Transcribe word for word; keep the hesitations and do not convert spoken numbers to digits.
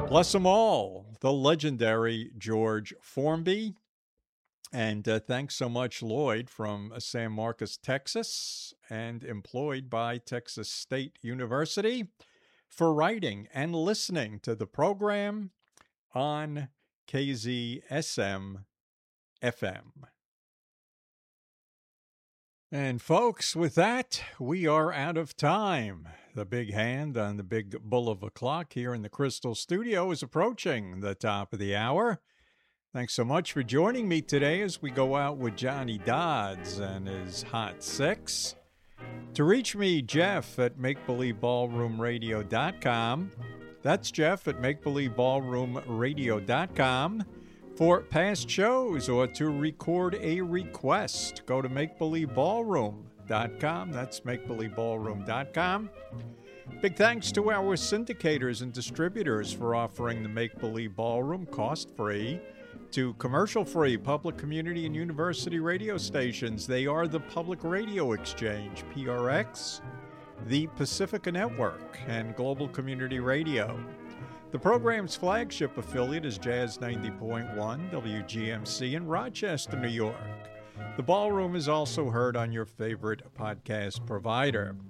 Bless them all, the legendary George Formby. And uh, thanks so much, Lloyd, from uh, San Marcos, Texas, and employed by Texas State University, for writing and listening to the program on K Z S M F M. And folks, with that, we are out of time. The big hand on the big bull of a clock here in the Crystal Studio is approaching the top of the hour. Thanks so much for joining me today as we go out with Johnny Dodds and his Hot Six. To reach me, Jeff at make believe ballroom radio dot com. That's Jeff at make believe ballroom radio dot com. For past shows or to record a request, go to make believe ballroom dot com. That's make believe ballroom dot com. Big thanks to our syndicators and distributors for offering the Make Believe Ballroom cost-free to commercial-free public, community, and university radio stations. They are the Public Radio Exchange, P R X, the Pacifica Network, and Global Community Radio. The program's flagship affiliate is Jazz ninety point one W G M C in Rochester, New York. The Ballroom is also heard on your favorite podcast provider.